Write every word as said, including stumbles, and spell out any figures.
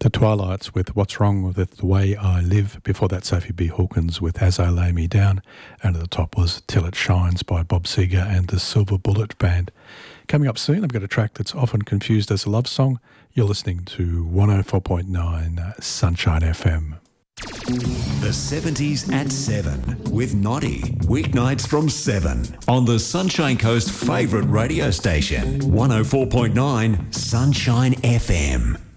The Twilights with What's Wrong With It, The Way I Live. Before that, Sophie B. Hawkins with As I Lay Me Down. And at the top was Till It Shines by Bob Seger and the Silver Bullet Band. Coming up soon, I've got a track that's often confused as a love song. You're listening to one oh four point nine Sunshine F M. The seventies at seven with Noddy. Weeknights from seven on the Sunshine Coast favourite radio station, one oh four point nine Sunshine F M.